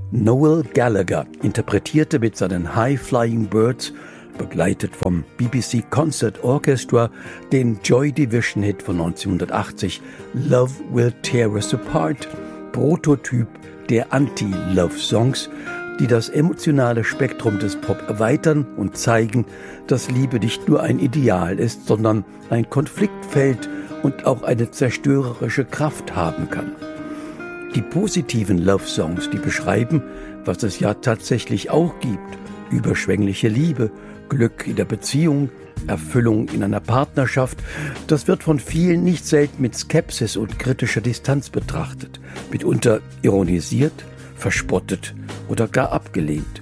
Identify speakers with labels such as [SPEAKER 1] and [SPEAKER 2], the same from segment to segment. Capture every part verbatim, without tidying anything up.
[SPEAKER 1] Noel Gallagher interpretierte mit seinen High Flying Birds, begleitet vom B B C Concert Orchestra, den Joy Division-Hit von neunzehnhundertachtzig Love Will Tear Us Apart, Prototyp der Anti-Love-Songs, die das emotionale Spektrum des Pop erweitern und zeigen, dass Liebe nicht nur ein Ideal ist, sondern ein Konfliktfeld und auch eine zerstörerische Kraft haben kann. Die positiven Love-Songs, die beschreiben, was es ja tatsächlich auch gibt: überschwängliche Liebe, Glück in der Beziehung, Erfüllung in einer Partnerschaft, das wird von vielen nicht selten mit Skepsis und kritischer Distanz betrachtet, mitunter ironisiert, verspottet oder gar abgelehnt.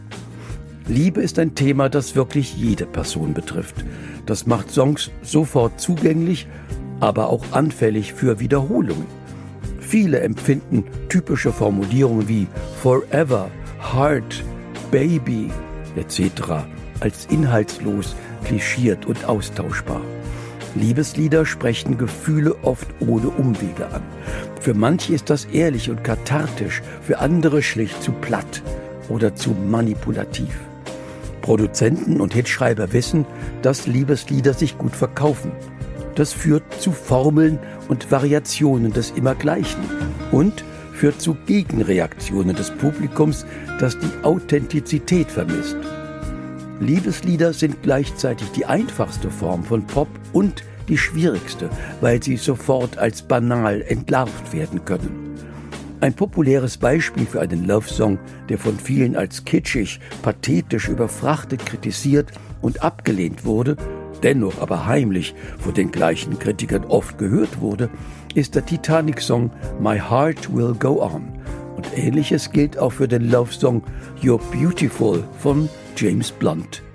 [SPEAKER 1] Liebe ist ein Thema, das wirklich jede Person betrifft. Das macht Songs sofort zugänglich, aber auch anfällig für Wiederholungen. Viele empfinden typische Formulierungen wie Forever, Heart, Baby et cetera als inhaltslos, klischiert und austauschbar. Liebeslieder sprechen Gefühle oft ohne Umwege an. Für manche ist das ehrlich und kathartisch, für andere schlicht zu platt oder zu manipulativ. Produzenten und Hitschreiber wissen, dass Liebeslieder sich gut verkaufen. Das führt zu Formeln und Variationen des Immergleichen und führt zu Gegenreaktionen des Publikums, das die Authentizität vermisst. Liebeslieder sind gleichzeitig die einfachste Form von Pop und die schwierigste, weil sie sofort als banal entlarvt werden können. Ein populäres Beispiel für einen Love-Song, der von vielen als kitschig, pathetisch, überfrachtet kritisiert und abgelehnt wurde, dennoch aber heimlich von den gleichen Kritikern oft gehört wurde, ist der Titanic-Song My Heart Will Go On. Und Ähnliches gilt auch für den Love-Song You're Beautiful von James Blunt.